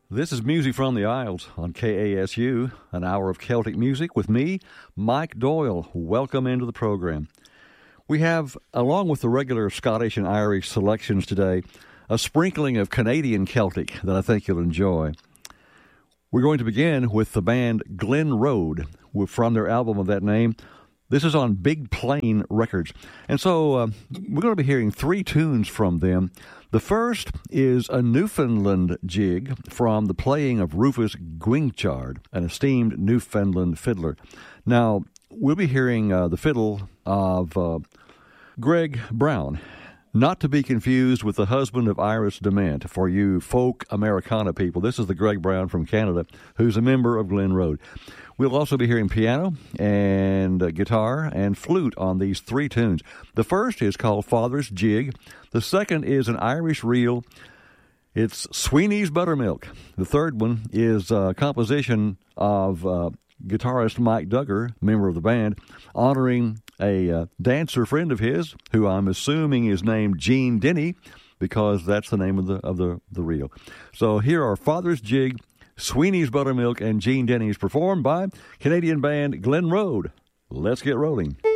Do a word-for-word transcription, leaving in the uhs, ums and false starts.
This is Music from the Isles on K A S U, an hour of Celtic music with me, Mike Doyle. Welcome into the program. We have, along with the regular Scottish and Irish selections today, a sprinkling of Canadian Celtic that I think you'll enjoy. We're going to begin with the band Glen Road from their album of that name. This is on Big Plain Records. And so uh, we're going to be hearing three tunes from them. The first is a Newfoundland jig from the playing of Rufus Guinchard, an esteemed Newfoundland fiddler. Now, we'll be hearing uh, the fiddle of uh, Greg Brown, not to be confused with the husband of Iris DeMent. For you folk Americana people, this is the Greg Brown from Canada, who's a member of Glen Road. We'll also be hearing piano and uh, guitar and flute on these three tunes. The first is called Father's Jig. The second is an Irish reel. It's Sweeney's Buttermilk. The third one is a composition of uh, guitarist Mike Duggar, member of the band, honoring a uh, dancer friend of his, who I'm assuming is named Gene Denny, because that's the name of the of the, the reel. So here are Father's Jig, Sweeney's Buttermilk, and Gene Denny's, performed by Canadian band Glen Road. Let's get rolling.